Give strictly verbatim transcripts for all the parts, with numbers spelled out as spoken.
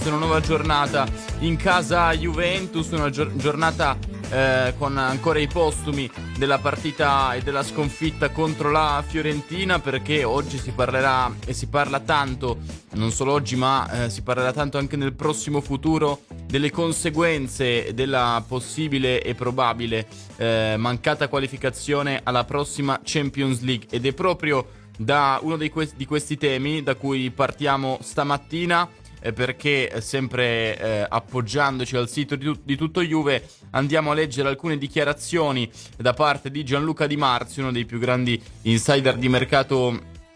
Una nuova giornata in casa Juventus, una gio- giornata eh, con ancora i postumi della partita e della sconfitta contro la Fiorentina, perché oggi si parlerà e si parla tanto, non solo oggi ma eh, si parlerà tanto anche nel prossimo futuro, delle conseguenze della possibile e probabile eh, mancata qualificazione alla prossima Champions League, ed è proprio da uno dei que- di questi temi da cui partiamo stamattina. Eh, perché eh, sempre eh, appoggiandoci al sito di, tu- di Tutto Juve andiamo a leggere alcune dichiarazioni da parte di Gianluca Di Marzio, uno dei più grandi insider di mercato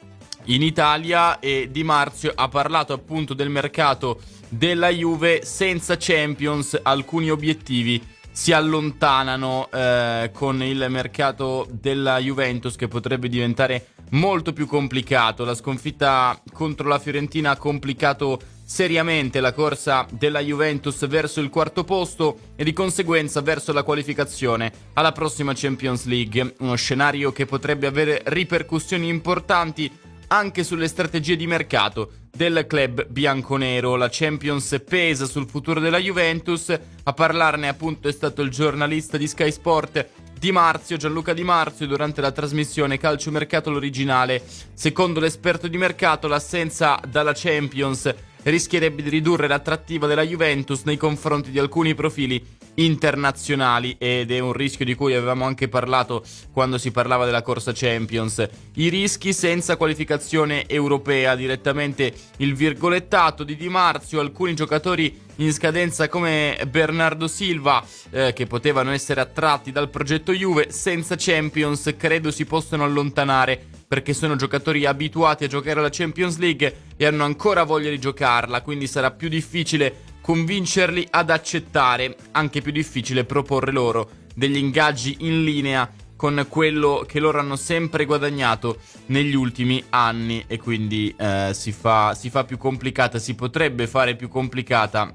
in Italia, e Di Marzio ha parlato appunto del mercato della Juve. Senza Champions alcuni obiettivi si allontanano eh, con il mercato della Juventus, che potrebbe diventare molto più complicato. La sconfitta contro la Fiorentina ha complicato seriamente la corsa della Juventus verso il quarto posto e di conseguenza verso la qualificazione alla prossima Champions League, uno scenario che potrebbe avere ripercussioni importanti anche sulle strategie di mercato del club bianconero. La Champions pesa sul futuro della Juventus. A parlarne appunto è stato il giornalista di Sky Sport Di Marzio, Gianluca Di Marzio, durante la trasmissione Calcio Mercato l'originale. Secondo l'esperto di mercato, l'assenza dalla Champions rischierebbe di ridurre l'attrattiva della Juventus nei confronti di alcuni profili internazionali, ed è un rischio di cui avevamo anche parlato quando si parlava della corsa Champions. I rischi senza qualificazione europea, direttamente il virgolettato di Di Marzio: alcuni giocatori in scadenza come Bernardo Silva eh, che potevano essere attratti dal progetto Juve, senza Champions credo si possono allontanare, perché sono giocatori abituati a giocare alla Champions League e hanno ancora voglia di giocarla, quindi sarà più difficile convincerli ad accettare, anche più difficile proporre loro degli ingaggi in linea con quello che loro hanno sempre guadagnato negli ultimi anni, e quindi eh, si fa, si fa più complicata, si potrebbe fare più complicata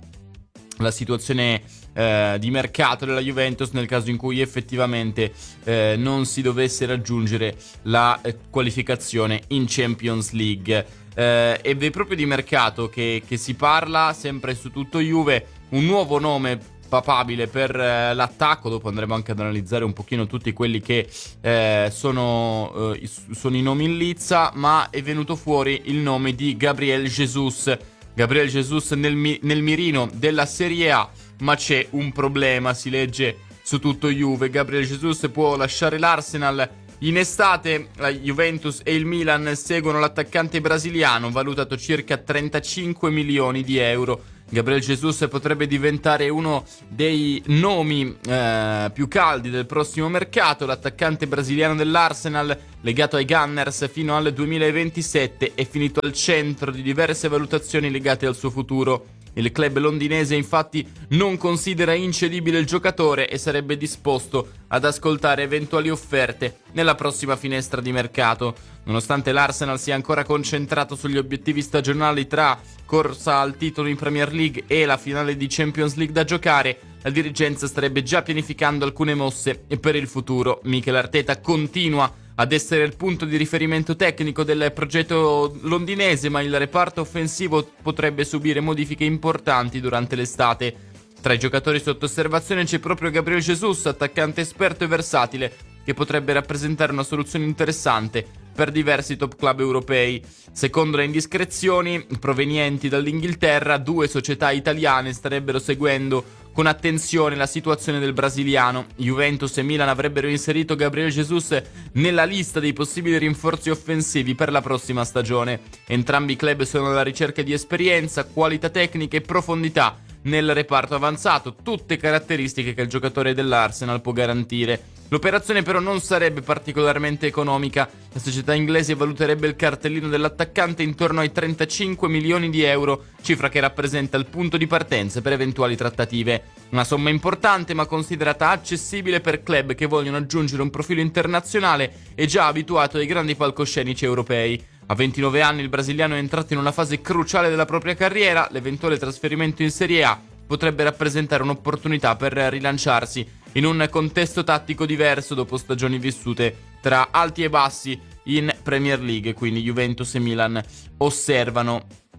la situazione eh, di mercato della Juventus nel caso in cui effettivamente eh, non si dovesse raggiungere la eh, qualificazione in Champions League. Eh, ed è proprio di mercato che, che si parla sempre su Tutto Juve. Un nuovo nome papabile per eh, l'attacco, dopo andremo anche ad analizzare un pochino tutti quelli che eh, sono, eh, sono i nomi in lizza, ma è venuto fuori il nome di Gabriel Jesus. Gabriel Jesus nel, mi- nel mirino della Serie A, ma c'è un problema, si legge su Tutto Juve. Gabriel Jesus può lasciare l'Arsenal in estate. La Juventus e il Milan seguono l'attaccante brasiliano, valutato circa trentacinque milioni di euro. Gabriel Jesus potrebbe diventare uno dei nomi eh, più caldi del prossimo mercato. L'attaccante brasiliano dell'Arsenal, legato ai Gunners fino al duemilaventisette, è finito al centro di diverse valutazioni legate al suo futuro. Il club londinese infatti non considera incedibile il giocatore e sarebbe disposto ad ascoltare eventuali offerte nella prossima finestra di mercato. Nonostante l'Arsenal sia ancora concentrato sugli obiettivi stagionali tra corsa al titolo in Premier League e la finale di Champions League da giocare, la dirigenza starebbe già pianificando alcune mosse per il futuro. Mikel Arteta continua ad essere il punto di riferimento tecnico del progetto londinese, ma il reparto offensivo potrebbe subire modifiche importanti durante l'estate. Tra i giocatori sotto osservazione c'è proprio Gabriel Jesus, attaccante esperto e versatile, che potrebbe rappresentare una soluzione interessante per diversi top club europei. Secondo le indiscrezioni provenienti dall'Inghilterra, due società italiane starebbero seguendo con attenzione la situazione del brasiliano. Juventus e Milan avrebbero inserito Gabriel Jesus nella lista dei possibili rinforzi offensivi per la prossima stagione. Entrambi i club sono alla ricerca di esperienza, qualità tecniche e profondità nel reparto avanzato, tutte caratteristiche che il giocatore dell'Arsenal può garantire. L'operazione però non sarebbe particolarmente economica. La società inglese valuterebbe il cartellino dell'attaccante intorno ai trentacinque milioni di euro, cifra che rappresenta il punto di partenza per eventuali trattative. Una somma importante, ma considerata accessibile per club che vogliono aggiungere un profilo internazionale e già abituato ai grandi palcoscenici europei. A ventinove anni il brasiliano è entrato in una fase cruciale della propria carriera. L'eventuale trasferimento in Serie A potrebbe rappresentare un'opportunità per rilanciarsi in un contesto tattico diverso dopo stagioni vissute tra alti e bassi in Premier League. Quindi Juventus e Milan osservano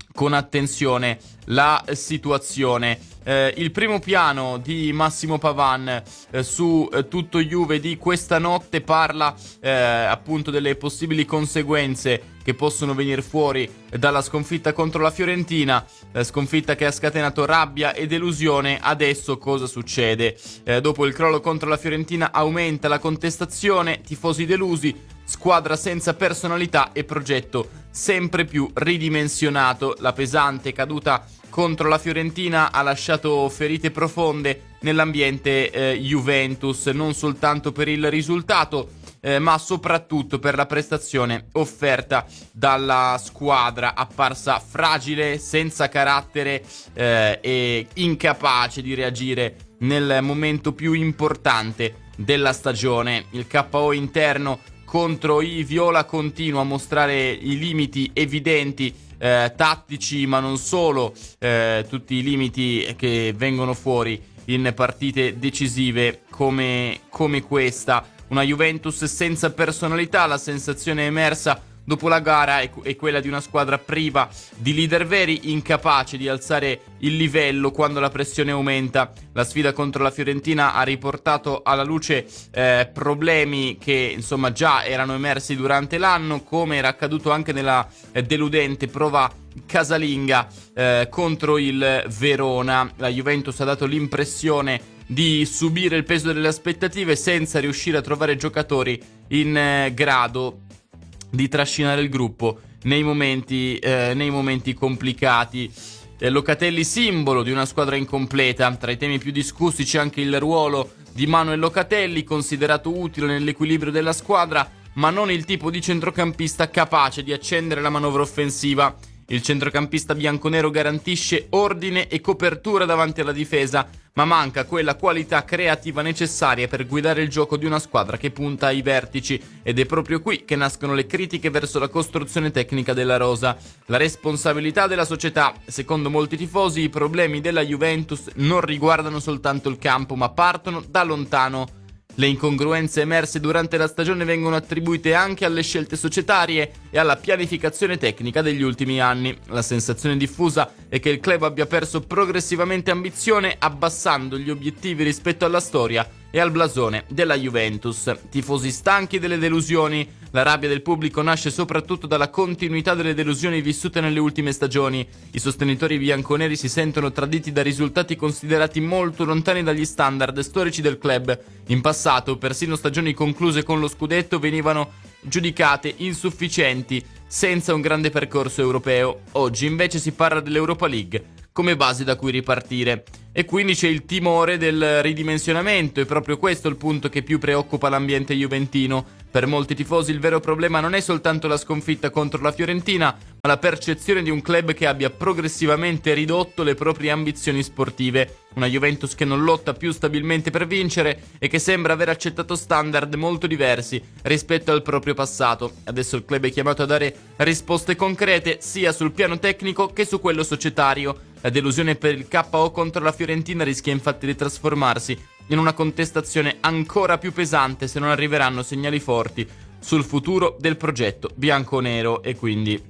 con attenzione la situazione. Eh, il primo piano di Massimo Pavan eh, su eh, tutto Juve di questa notte parla eh, appunto delle possibili conseguenze che possono venire fuori dalla sconfitta contro la Fiorentina, eh, sconfitta che ha scatenato rabbia e delusione. Adesso cosa succede? Eh, dopo il crollo contro la Fiorentina aumenta la contestazione, tifosi delusi, squadra senza personalità e progetto sempre più ridimensionato. La pesante caduta contro la Fiorentina ha lasciato ferite profonde nell'ambiente eh, Juventus, non soltanto per il risultato, eh, ma soprattutto per la prestazione offerta dalla squadra, apparsa fragile, senza carattere eh, e incapace di reagire nel momento più importante della stagione. Il K O interno contro i viola continua a mostrare i limiti evidenti eh, tattici, ma non solo, eh, tutti i limiti che vengono fuori in partite decisive come, come questa. Una Juventus senza personalità. La sensazione emersa dopo la gara è, è quella di una squadra priva di leader veri, incapace di alzare il livello quando la pressione aumenta. La sfida contro la Fiorentina ha riportato alla luce eh, problemi che insomma già erano emersi durante l'anno, come era accaduto anche nella eh, deludente prova casalinga eh, contro il Verona. La Juventus ha dato l'impressione di subire il peso delle aspettative senza riuscire a trovare giocatori in eh, grado di trascinare il gruppo nei momenti, eh, nei momenti complicati. Eh, Locatelli simbolo di una squadra incompleta. Tra i temi più discussi c'è anche il ruolo di Manuel Locatelli, considerato utile nell'equilibrio della squadra, ma non il tipo di centrocampista capace di accendere la manovra offensiva. Il centrocampista bianconero garantisce ordine e copertura davanti alla difesa, ma manca quella qualità creativa necessaria per guidare il gioco di una squadra che punta ai vertici, ed è proprio qui che nascono le critiche verso la costruzione tecnica della rosa. La responsabilità della società. Secondo molti tifosi, i problemi della Juventus non riguardano soltanto il campo, ma partono da lontano. Le incongruenze emerse durante la stagione vengono attribuite anche alle scelte societarie e alla pianificazione tecnica degli ultimi anni. La sensazione diffusa è che il club abbia perso progressivamente ambizione, abbassando gli obiettivi rispetto alla storia e al blasone della Juventus. Tifosi stanchi delle delusioni. La rabbia del pubblico nasce soprattutto dalla continuità delle delusioni vissute nelle ultime stagioni. I sostenitori bianconeri si sentono traditi da risultati considerati molto lontani dagli standard storici del club. In passato, persino stagioni concluse con lo scudetto venivano giudicate insufficienti, senza un grande percorso europeo. Oggi invece si parla dell'Europa League come base da cui ripartire. E quindi c'è il timore del ridimensionamento, e proprio questo è il punto che più preoccupa l'ambiente juventino. Per molti tifosi il vero problema non è soltanto la sconfitta contro la Fiorentina, ma la percezione di un club che abbia progressivamente ridotto le proprie ambizioni sportive. Una Juventus che non lotta più stabilmente per vincere e che sembra aver accettato standard molto diversi rispetto al proprio passato. Adesso il club è chiamato a dare risposte concrete sia sul piano tecnico che su quello societario. La delusione per il K O contro la Fiorentina rischia infatti di trasformarsi in una contestazione ancora più pesante se non arriveranno segnali forti sul futuro del progetto bianconero, e quindi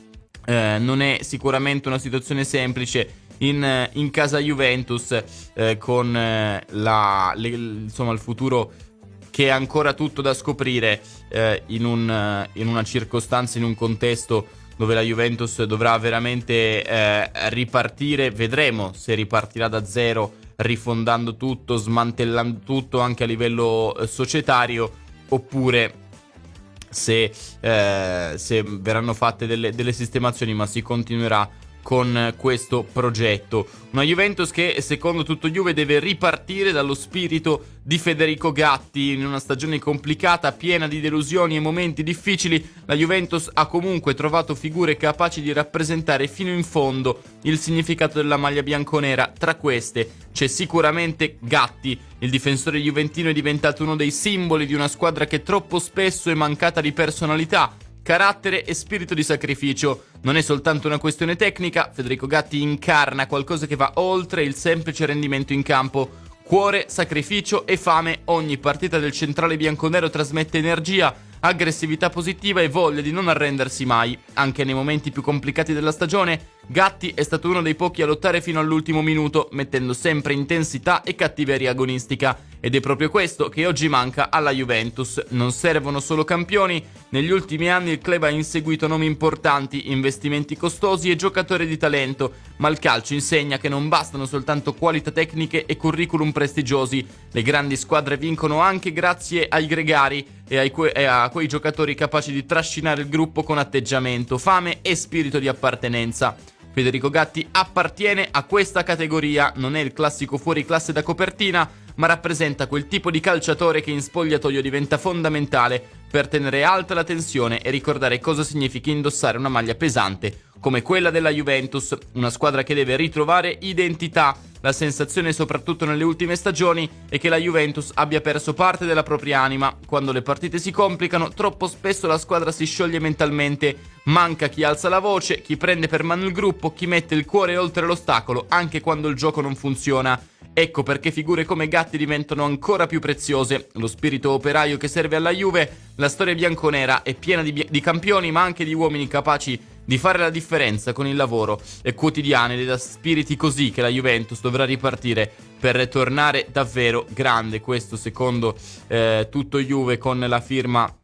eh, non è sicuramente una situazione semplice in, in casa Juventus, eh, con eh, la, le, insomma, il futuro che è ancora tutto da scoprire, eh, in, un, in una circostanza, in un contesto dove la Juventus dovrà veramente eh, ripartire. Vedremo se ripartirà da zero, rifondando tutto, smantellando tutto anche a livello eh, societario, oppure se, eh, se verranno fatte delle, delle sistemazioni, ma si continuerà con questo progetto. Una Juventus che, secondo tutto Juve, deve ripartire dallo spirito di Federico Gatti. In una stagione complicata, piena di delusioni e momenti difficili, la Juventus ha comunque trovato figure capaci di rappresentare fino in fondo il significato della maglia bianconera. Tra queste c'è sicuramente Gatti. Il difensore juventino è diventato uno dei simboli di una squadra che troppo spesso è mancata di personalità, carattere e spirito di sacrificio. Non è soltanto una questione tecnica, Federico Gatti incarna qualcosa che va oltre il semplice rendimento in campo. Cuore, sacrificio e fame. Ogni partita del centrale bianconero trasmette energia, aggressività positiva e voglia di non arrendersi mai. Anche nei momenti più complicati della stagione, Gatti è stato uno dei pochi a lottare fino all'ultimo minuto, mettendo sempre intensità e cattiveria agonistica. Ed è proprio questo che oggi manca alla Juventus. Non servono solo campioni. Negli ultimi anni il club ha inseguito nomi importanti, investimenti costosi e giocatori di talento, ma il calcio insegna che non bastano soltanto qualità tecniche e curriculum prestigiosi. Le grandi squadre vincono anche grazie ai gregari e, ai que- e a quei giocatori capaci di trascinare il gruppo con atteggiamento, fame e spirito di appartenenza. Federico Gatti appartiene a questa categoria, non è il classico fuoriclasse da copertina, ma rappresenta quel tipo di calciatore che in spogliatoio diventa fondamentale per tenere alta la tensione e ricordare cosa significa indossare una maglia pesante come quella della Juventus, una squadra che deve ritrovare identità. La sensazione, soprattutto nelle ultime stagioni, è che la Juventus abbia perso parte della propria anima. Quando le partite si complicano, troppo spesso la squadra si scioglie mentalmente. Manca chi alza la voce, chi prende per mano il gruppo, chi mette il cuore oltre l'ostacolo, anche quando il gioco non funziona. Ecco perché figure come Gatti diventano ancora più preziose. Lo spirito operaio che serve alla Juve, la storia bianconera è piena di, di campioni, ma anche di uomini capaci di fare la differenza con il lavoro e quotidiano, ed è da spiriti così che la Juventus dovrà ripartire per tornare davvero grande. Questo secondo eh, tutto Juve, con la firma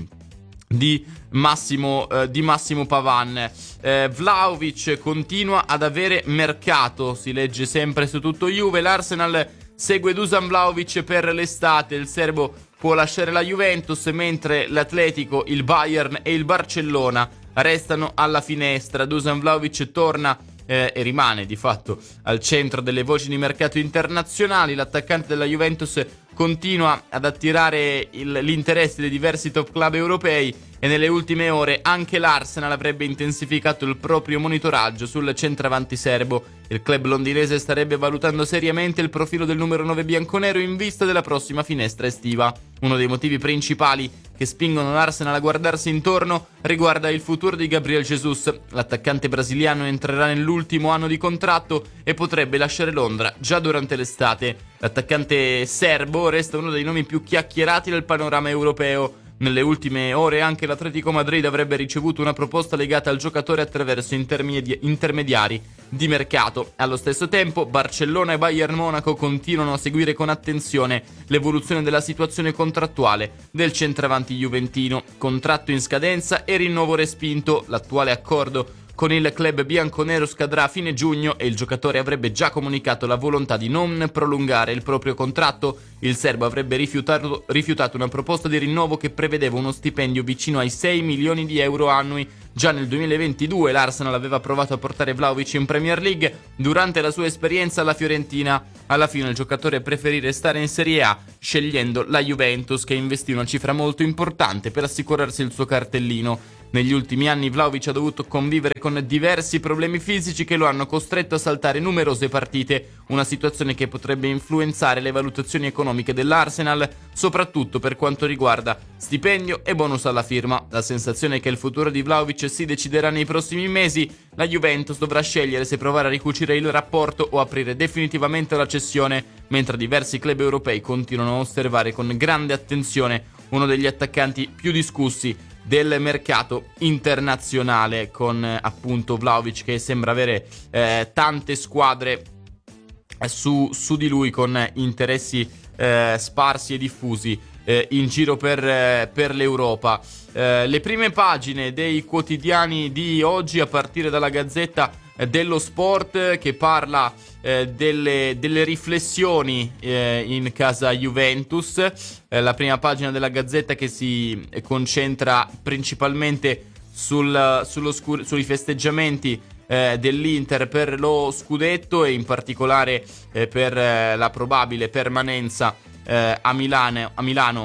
di Massimo, eh, di Massimo Pavan. eh, Vlahovic continua ad avere mercato, si legge sempre su tutto Juve. L'Arsenal segue Dusan Vlahovic per l'estate. Il serbo può lasciare la Juventus, mentre l'Atletico, il Bayern e il Barcellona restano alla finestra. Dusan Vlahovic torna eh, e rimane di fatto al centro delle voci di mercato internazionali. L'attaccante della Juventus continua ad attirare il, l'interesse dei diversi top club europei, e nelle ultime ore anche l'Arsenal avrebbe intensificato il proprio monitoraggio sul centravanti serbo. Il club londinese starebbe valutando seriamente il profilo del numero nove bianconero in vista della prossima finestra estiva. Uno dei motivi principali che spingono l'Arsenal a guardarsi intorno riguarda il futuro di Gabriel Jesus. L'attaccante brasiliano entrerà nell'ultimo anno di contratto e potrebbe lasciare Londra già durante l'estate. L'attaccante serbo resta uno dei nomi più chiacchierati del panorama europeo. Nelle ultime ore anche l'Atletico Madrid avrebbe ricevuto una proposta legata al giocatore attraverso intermedi- intermediari di mercato. Allo stesso tempo Barcellona e Bayern Monaco continuano a seguire con attenzione l'evoluzione della situazione contrattuale del centravanti juventino. Contratto in scadenza e rinnovo respinto. L'attuale accordo con il club bianconero scadrà a fine giugno e il giocatore avrebbe già comunicato la volontà di non prolungare il proprio contratto. Il serbo avrebbe rifiutato, rifiutato una proposta di rinnovo che prevedeva uno stipendio vicino ai sei milioni di euro annui. Già nel duemilaventidue l'Arsenal aveva provato a portare Vlahovic in Premier League durante la sua esperienza alla Fiorentina. Alla fine il giocatore preferì restare in Serie A, scegliendo la Juventus, che investì una cifra molto importante per assicurarsi il suo cartellino. Negli ultimi anni Vlahovic ha dovuto convivere con diversi problemi fisici che lo hanno costretto a saltare numerose partite, una situazione che potrebbe influenzare le valutazioni economiche dell'Arsenal, soprattutto per quanto riguarda stipendio e bonus alla firma. La sensazione è che il futuro di Vlahovic si deciderà nei prossimi mesi. La Juventus dovrà scegliere se provare a ricucire il rapporto o aprire definitivamente la cessione, mentre diversi club europei continuano a osservare con grande attenzione uno degli attaccanti più discussi del mercato internazionale, con eh, appunto Vlahovic che sembra avere eh, tante squadre eh, su, su di lui, con eh, interessi eh, sparsi e diffusi eh, in giro per, eh, per l'Europa. Eh, le prime pagine dei quotidiani di oggi, a partire dalla Gazzetta dello Sport, che parla eh, delle, delle riflessioni eh, in casa Juventus. Eh, la prima pagina della Gazzetta che si concentra principalmente sul, sullo scur- sui festeggiamenti eh, dell'Inter per lo scudetto, e in particolare eh, per eh, la probabile permanenza eh, a Milano, a Milano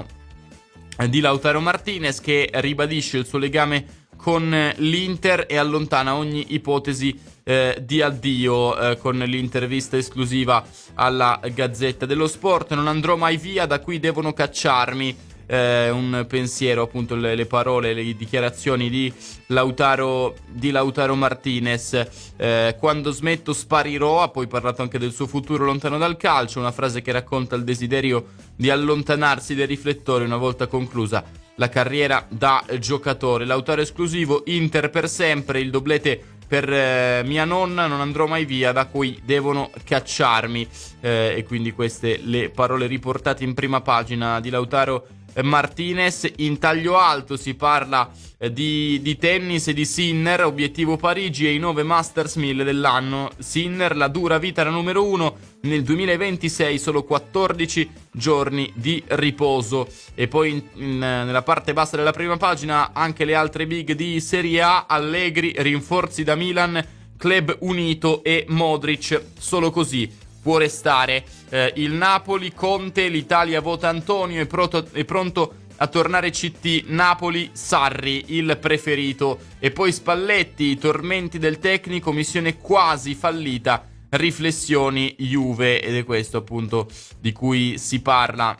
eh, di Lautaro Martinez, che ribadisce il suo legame con l'Inter e allontana ogni ipotesi eh, di addio, eh, con l'intervista esclusiva alla Gazzetta dello Sport. Non andrò mai via, da qui devono cacciarmi. Eh, un pensiero, appunto, le, le parole, le dichiarazioni di Lautaro, di Lautaro Martinez. Eh, quando smetto sparirò. Ha poi parlato anche del suo futuro lontano dal calcio, una frase che racconta il desiderio di allontanarsi dai riflettori una volta conclusa la carriera da giocatore. L'autore esclusivo Inter per sempre, il doblete per eh, mia nonna, non andrò mai via, da cui devono cacciarmi. Eh, e quindi queste le parole riportate in prima pagina di Lautaro Martinez. In taglio alto si parla eh, di, di tennis e di Sinner, obiettivo Parigi e i nove Masters mille dell'anno. Sinner, la dura vita la numero uno, nel duemilaventisei solo quattordici giorni di riposo. E poi in, in, nella parte bassa della prima pagina anche le altre big di Serie A: Allegri, rinforzi da Milan, club unito e Modric. Solo così può restare eh, il Napoli. Conte, l'Italia vota Antonio, è pronto, è pronto a tornare C T. Napoli, Sarri il preferito. E poi Spalletti, i tormenti del tecnico, missione quasi fallita, riflessioni Juve. Ed è questo appunto di cui si parla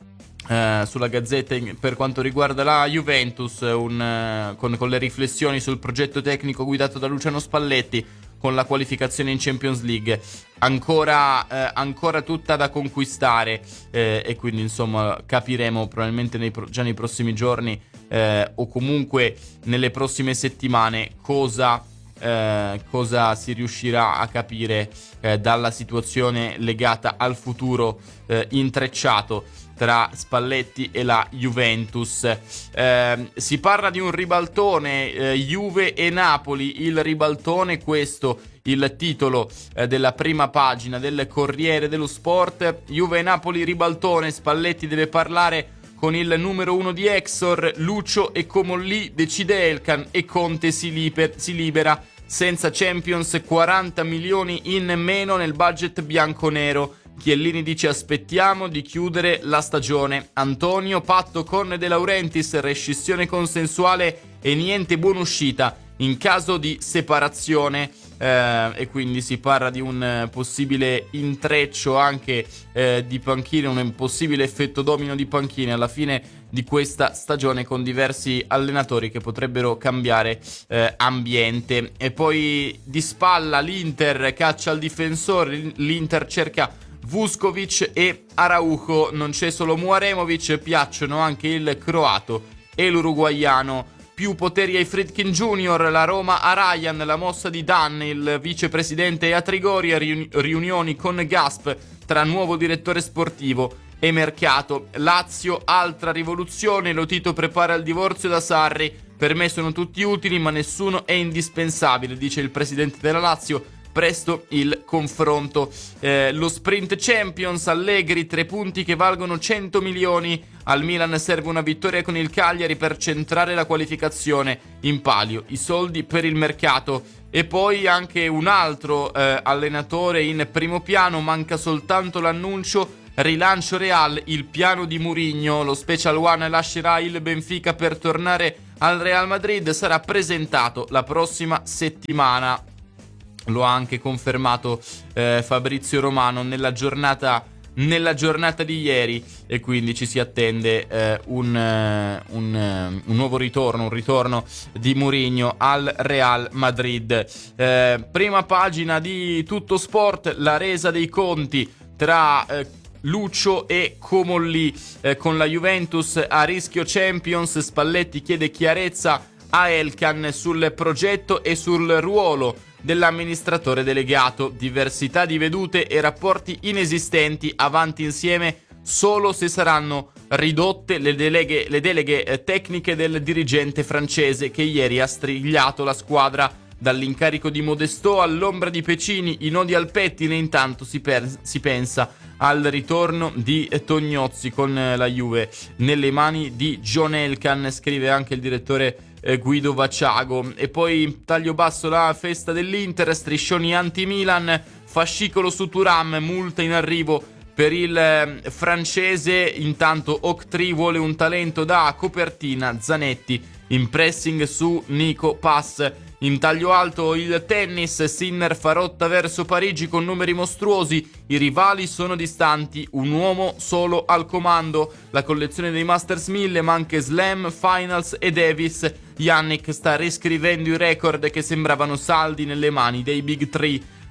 eh, sulla Gazzetta per quanto riguarda la Juventus, un, eh, con, con le riflessioni sul progetto tecnico guidato da Luciano Spalletti, con la qualificazione in Champions League ancora, eh, ancora tutta da conquistare, eh, e quindi insomma capiremo probabilmente nei pro- già nei prossimi giorni eh, o comunque nelle prossime settimane cosa, eh, cosa si riuscirà a capire eh, dalla situazione legata al futuro eh, intrecciato tra Spalletti e la Juventus. Eh, si parla di un ribaltone, eh, Juve e Napoli, il ribaltone, questo il titolo eh, della prima pagina del Corriere dello Sport. Juve e Napoli, ribaltone, Spalletti deve parlare con il numero uno di Exor, Lucio e Comolli, decide Elkan e Conte si, liber- si libera. Senza Champions, quaranta milioni in meno nel budget bianconero. Chiellini dice: aspettiamo di chiudere la stagione. Antonio, patto con De Laurentiis, rescissione consensuale e niente buonuscita in caso di separazione. Eh, e quindi si parla di un eh, possibile intreccio anche eh, di panchine, un possibile effetto domino di panchine alla fine di questa stagione, con diversi allenatori che potrebbero cambiare eh, ambiente. E poi di spalla l'Inter caccia al difensore, l'Inter cerca Vuskovic e Araujo, non c'è solo Muaremovic, piacciono anche il croato e l'uruguaiano. Più poteri ai Friedkin Junior, la Roma a Ryan, la mossa di Dan, il vicepresidente a Trigoria, riuni- riunioni con Gasp tra nuovo direttore sportivo e mercato. Lazio, altra rivoluzione, Lotito prepara il divorzio da Sarri, per me sono tutti utili ma nessuno è indispensabile, dice il presidente della Lazio. Presto il confronto. Eh, lo sprint Champions, Allegri, tre punti che valgono cento milioni. Al Milan serve una vittoria con il Cagliari per centrare la qualificazione. In palio i soldi per il mercato. E poi anche un altro eh, allenatore in primo piano, manca soltanto l'annuncio. Rilancio Real, il piano di Mourinho. Lo Special One lascerà il Benfica per tornare al Real Madrid. Sarà presentato la prossima settimana. Lo ha anche confermato eh, Fabrizio Romano nella giornata, nella giornata di ieri, e quindi ci si attende eh, un, eh, un, eh, un nuovo ritorno, un ritorno di Mourinho al Real Madrid. Eh, prima pagina di Tutto Sport, la resa dei conti tra eh, Lucio e Comolli, eh, con la Juventus a rischio Champions. Spalletti chiede chiarezza a Elkan sul progetto e sul ruolo dell'amministratore delegato. Diversità di vedute e rapporti inesistenti, avanti insieme solo se saranno ridotte le deleghe, le deleghe tecniche del dirigente francese, che ieri ha strigliato la squadra dall'incarico di Modesto all'ombra di Pecini, i nodi al pettine. Intanto si, per, si pensa al ritorno di Tognozzi con la Juve nelle mani di John Elkan, scrive anche il direttore Guido Vacciago. E poi taglio basso, la festa dell'Inter, striscioni anti-Milan, fascicolo su Thuram, multa in arrivo per il eh, francese. Intanto Octree vuole un talento da copertina, Zanetti in pressing su Nico Pass. In taglio alto il tennis, Sinner fa rotta verso Parigi con numeri mostruosi, i rivali sono distanti, un uomo solo al comando. La collezione dei Masters mille, ma anche Slam, Finals e Davis. Yannick sta riscrivendo i record che sembravano saldi nelle mani dei Big Three.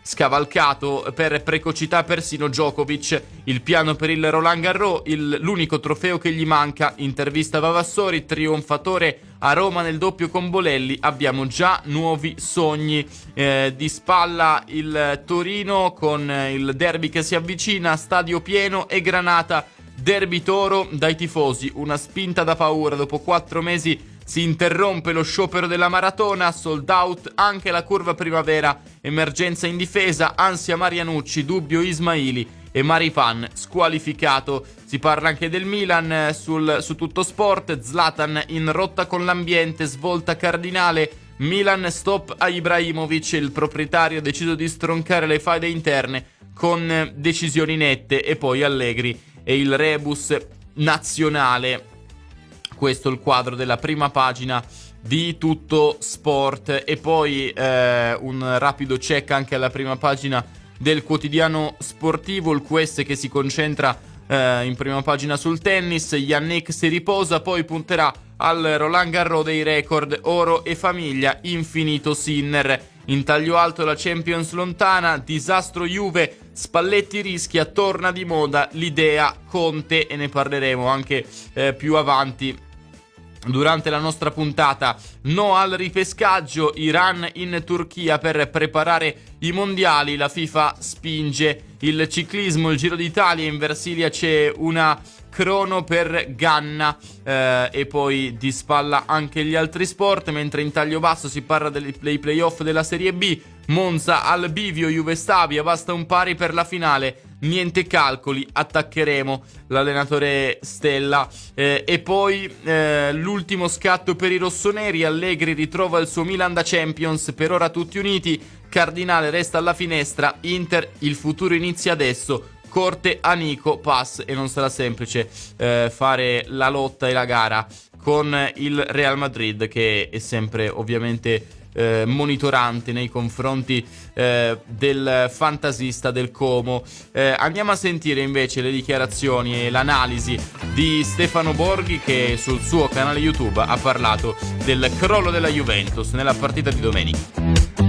scavalcato per precocità persino Djokovic. Il piano per il Roland Garros, il, l'unico trofeo che gli manca. Intervista Vavassori, trionfatore a Roma nel doppio con Bolelli, abbiamo già nuovi sogni. Eh, di spalla il Torino con il derby che si avvicina, stadio pieno e Granata. Derby Toro dai tifosi, una spinta da paura. Dopo quattro mesi si interrompe lo sciopero della maratona, sold out anche la curva primavera. Emergenza in difesa, ansia Marianucci, dubbio Ismaili e Maripan squalificato. Si parla anche del Milan sul, su Tutto Sport. Zlatan in rotta con l'ambiente, svolta cardinale. Milan stop a Ibrahimovic, il proprietario ha deciso di stroncare le faide interne con decisioni nette. E poi Allegri e il rebus nazionale. Questo è il quadro della prima pagina di Tutto Sport. E poi eh, un rapido check anche alla prima pagina del quotidiano sportivo, il Q S che si concentra eh, in prima pagina sul tennis. Yannick si riposa, poi punterà al Roland Garros dei record, oro e famiglia, infinito Sinner. In taglio alto la Champions lontana, disastro Juve, Spalletti rischia, torna di moda l'idea Conte, e ne parleremo anche eh, più avanti durante la nostra puntata. No al ripescaggio, Iran in Turchia per preparare i mondiali, la FIFA spinge. Il ciclismo, il Giro d'Italia, in Versilia c'è una crono per Ganna, eh, e poi di spalla anche gli altri sport, mentre in taglio basso si parla dei play playoff della Serie B. Monza al bivio, Juve Stabia, basta un pari per la finale, niente calcoli, attaccheremo l'allenatore Stella. Eh, e poi eh, l'ultimo scatto per i rossoneri, Allegri ritrova il suo Milan da Champions, per ora tutti uniti, Cardinale resta alla finestra, Inter il futuro inizia adesso, corte a Nico, pass, e non sarà semplice eh, fare la lotta e la gara con il Real Madrid, che è sempre ovviamente eh, monitorante nei confronti eh, del fantasista del Como. Eh, andiamo a sentire invece le dichiarazioni e l'analisi di Stefano Borghi, che sul suo canale YouTube ha parlato del crollo della Juventus nella partita di domenica,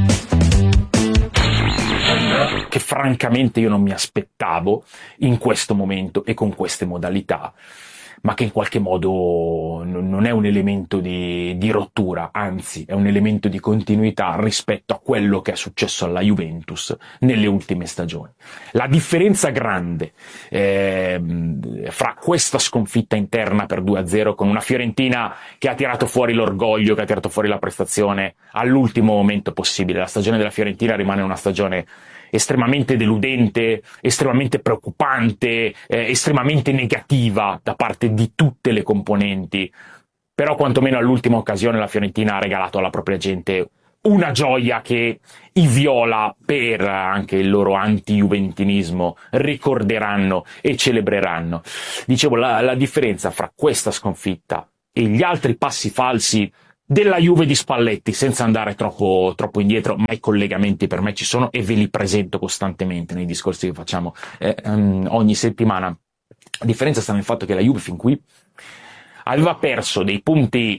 che francamente io non mi aspettavo in questo momento e con queste modalità, ma che in qualche modo non è un elemento di, di rottura, anzi è un elemento di continuità rispetto a quello che è successo alla Juventus nelle ultime stagioni. La differenza grande eh, fra questa sconfitta interna per due a zero con una Fiorentina che ha tirato fuori l'orgoglio, che ha tirato fuori la prestazione all'ultimo momento possibile. La stagione della Fiorentina rimane una stagione estremamente deludente, estremamente preoccupante, eh, estremamente negativa da parte di tutte le componenti, però quantomeno all'ultima occasione la Fiorentina ha regalato alla propria gente una gioia che i viola, per anche il loro anti-juventinismo, ricorderanno e celebreranno. Dicevo, la, la differenza fra questa sconfitta e gli altri passi falsi della Juve di Spalletti, senza andare troppo, troppo indietro, ma i collegamenti per me ci sono e ve li presento costantemente nei discorsi che facciamo eh, um, ogni settimana. La differenza sta nel fatto che la Juve fin qui aveva perso dei punti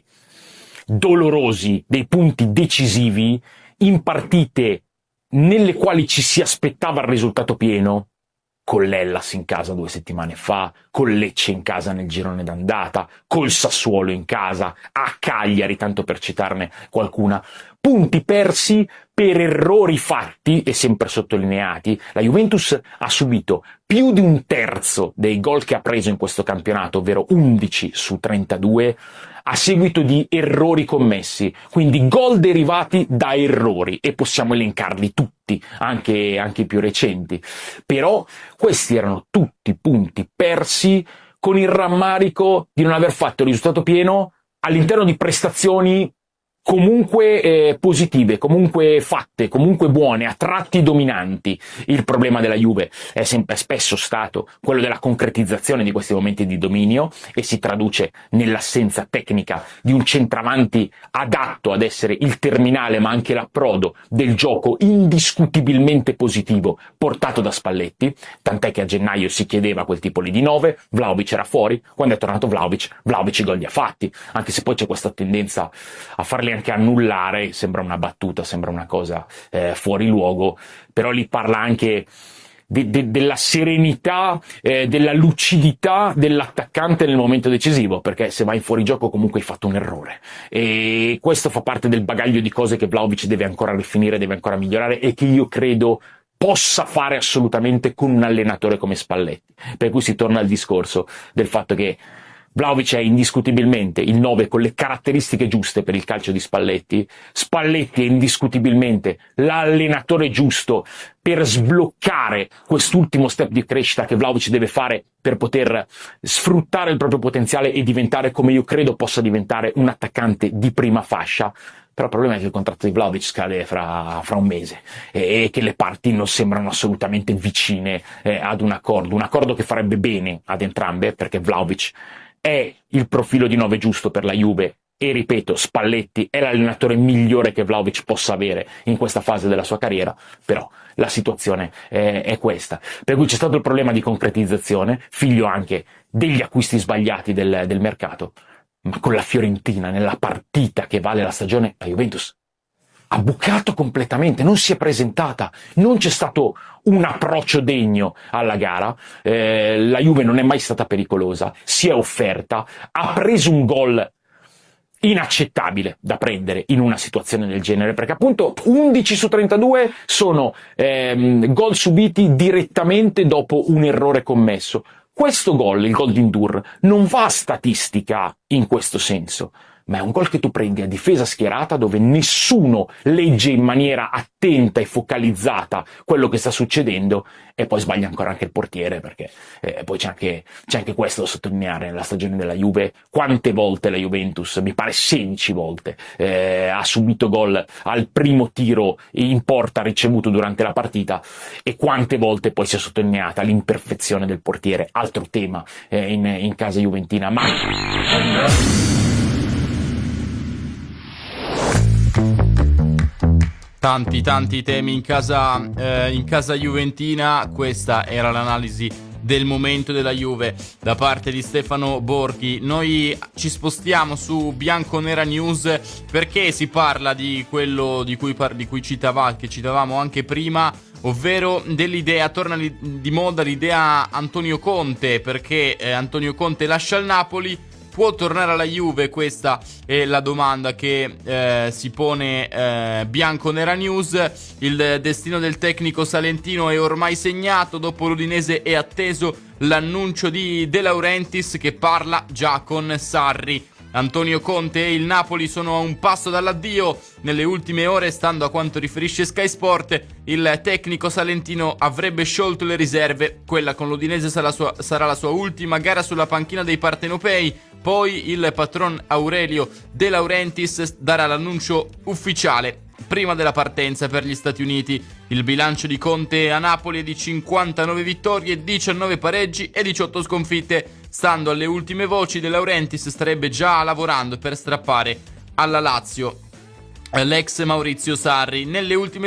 dolorosi, dei punti decisivi in partite nelle quali ci si aspettava il risultato pieno, con l'Hellas in casa due settimane fa, con Lecce in casa nel girone d'andata, col Sassuolo in casa, a Cagliari, tanto per citarne qualcuna. Punti persi per errori fatti e sempre sottolineati. La Juventus ha subito più di un terzo dei gol che ha preso in questo campionato, ovvero undici su trentadue, a seguito di errori commessi, quindi gol derivati da errori, e possiamo elencarli tutti, anche, anche i più recenti. Però questi erano tutti punti persi con il rammarico di non aver fatto il risultato pieno all'interno di prestazioni comunque eh, positive, comunque fatte, comunque buone, a tratti dominanti. Il problema della Juve è sempre spesso stato quello della concretizzazione di questi momenti di dominio, e si traduce nell'assenza tecnica di un centravanti adatto ad essere il terminale ma anche l'approdo del gioco indiscutibilmente positivo portato da Spalletti, tant'è che a gennaio si chiedeva quel tipo lì di nove, Vlahovic era fuori, quando è tornato Vlahovic, Vlahovic i gol li ha fatti, anche se poi c'è questa tendenza a farli anche annullare, sembra una battuta, sembra una cosa eh, fuori luogo, però lì parla anche de- de- della serenità, eh, della lucidità dell'attaccante nel momento decisivo, perché se vai in fuorigioco comunque hai fatto un errore, e questo fa parte del bagaglio di cose che Vlahovic deve ancora rifinire, deve ancora migliorare, e che io credo possa fare assolutamente con un allenatore come Spalletti. Per cui si torna al discorso del fatto che Vlahovic è indiscutibilmente il nove con le caratteristiche giuste per il calcio di Spalletti. Spalletti è indiscutibilmente l'allenatore giusto per sbloccare quest'ultimo step di crescita che Vlahovic deve fare per poter sfruttare il proprio potenziale e diventare, come io credo possa diventare, un attaccante di prima fascia. Però il problema è che il contratto di Vlahovic scade fra, fra un mese e, e che le parti non sembrano assolutamente vicine eh, ad un accordo, un accordo che farebbe bene ad entrambe, perché Vlahovic è il profilo di nove giusto per la Juve e, ripeto, Spalletti è l'allenatore migliore che Vlahovic possa avere in questa fase della sua carriera, però la situazione è, è questa. Per cui c'è stato il problema di concretizzazione, figlio anche degli acquisti sbagliati del, del mercato, ma con la Fiorentina nella partita che vale la stagione, la Juventus ha bucato completamente, non si è presentata, non c'è stato un approccio degno alla gara, eh, la Juve non è mai stata pericolosa, si è offerta, ha preso un gol inaccettabile da prendere in una situazione del genere, perché appunto undici su trentadue sono ehm, gol subiti direttamente dopo un errore commesso. Questo gol, il gol di Ndur, non va a statistica in questo senso, ma è un gol che tu prendi a difesa schierata dove nessuno legge in maniera attenta e focalizzata quello che sta succedendo, e poi sbaglia ancora anche il portiere, perché eh, poi c'è anche, c'è anche questo da sottolineare nella stagione della Juve. Quante volte la Juventus, mi pare sedici volte, eh, ha subito gol al primo tiro in porta ricevuto durante la partita, e quante volte poi si è sottolineata l'imperfezione del portiere, altro tema eh, in, in casa juventina. Ma tanti tanti temi in casa, eh, in casa juventina. Questa era l'analisi del momento della Juve da parte di Stefano Borghi. Noi ci spostiamo su Bianconera News perché si parla di quello di cui, par- di cui citava, che citavamo anche prima, ovvero dell'idea, torna li- di moda l'idea Antonio Conte, perché eh, Antonio Conte lascia il Napoli. Può tornare alla Juve? Questa è la domanda che eh, si pone eh, Bianconera News. Il destino del tecnico salentino è ormai segnato. Dopo l'Udinese è atteso l'annuncio di De Laurentiis, che parla già con Sarri. Antonio Conte e il Napoli sono a un passo dall'addio. Nelle ultime ore, stando a quanto riferisce Sky Sport, il tecnico salentino avrebbe sciolto le riserve. Quella con l'Udinese sarà, sua, sarà la sua ultima gara sulla panchina dei partenopei. Poi il patron Aurelio De Laurentiis darà l'annuncio ufficiale prima della partenza per gli Stati Uniti. Il bilancio di Conte a Napoli è di cinquantanove vittorie, diciannove pareggi e diciotto sconfitte. Stando alle ultime voci, De Laurentiis starebbe già lavorando per strappare alla Lazio l'ex Maurizio Sarri. Nelle ultime